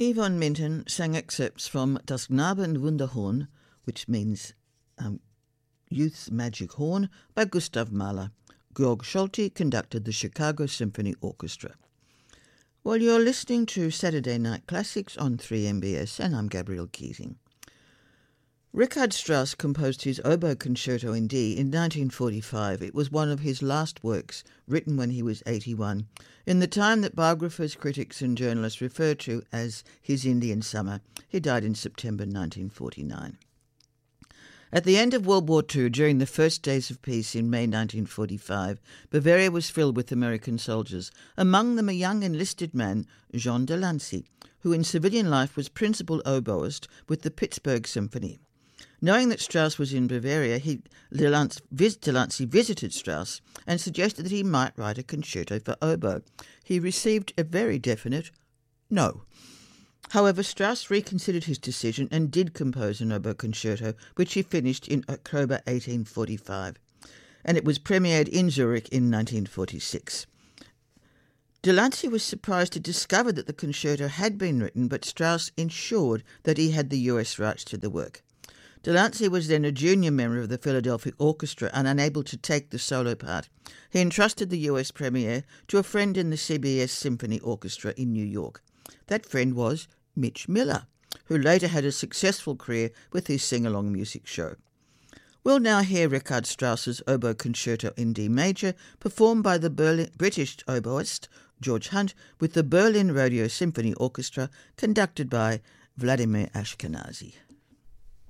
Yvonne Minton sang excerpts from Das Knabenwunderhorn, which means Youth's Magic Horn, by Gustav Mahler. Georg Scholti conducted the Chicago Symphony Orchestra. Well, you're listening to Saturday Night Classics on 3MBS, and I'm Gabrielle Keating. Richard Strauss composed his Oboe Concerto in D in 1945. It was one of his last works, written when he was 81, in the time that biographers, critics and journalists refer to as his Indian summer. He died in September 1949. At the end of World War II, during the first days of peace in May 1945, Bavaria was filled with American soldiers, among them a young enlisted man, Jean Delancey, who in civilian life was principal oboist with the Pittsburgh Symphony. Knowing that Strauss was in Bavaria, Delancey visited Strauss and suggested that he might write a concerto for oboe. He received a very definite no. However, Strauss reconsidered his decision and did compose an oboe concerto, which he finished in October 1845, and it was premiered in Zurich in 1946. Delancey was surprised to discover that the concerto had been written, but Strauss ensured that he had the US rights to the work. Delancey was then a junior member of the Philadelphia Orchestra and unable to take the solo part. He entrusted the US premiere to a friend in the CBS Symphony Orchestra in New York. That friend was Mitch Miller, who later had a successful career with his sing-along music show. We'll now hear Richard Strauss's Oboe Concerto in D major, performed by the British oboist George Hunt with the Berlin Radio Symphony Orchestra, conducted by Vladimir Ashkenazy.